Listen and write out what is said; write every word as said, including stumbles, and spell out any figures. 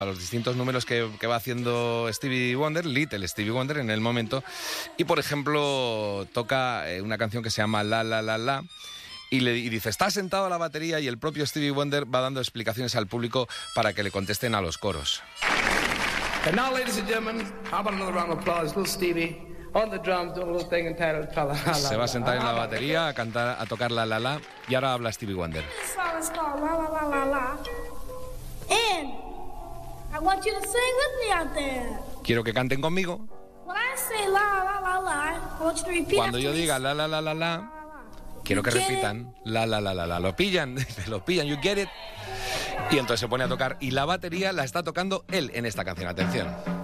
a los distintos números que, que va haciendo Stevie Wonder, Little Stevie Wonder en el momento, y por ejemplo toca eh, una canción que se llama La La La La, y, le, y dice, está sentado a la batería, y el propio Stevie Wonder va dando explicaciones al público para que le contesten a los coros. And now, ladies and gentlemen, how about another round of applause? Little Stevie on the drums doing a little thing entitled La La La. Se va a sentar en la batería a cantar, a tocar La La La, y ahora habla Stevie Wonder. This song is called La La La La La, and I want you to sing with me out there. Quiero que canten conmigo. When I say la la la la, I want you to repeat. Cuando yo diga la la la la la, quiero que repitan la la la la la. Lo pillan, lo pillan, you get it. Y entonces se pone a tocar, y la batería la está tocando él en esta canción. Atención.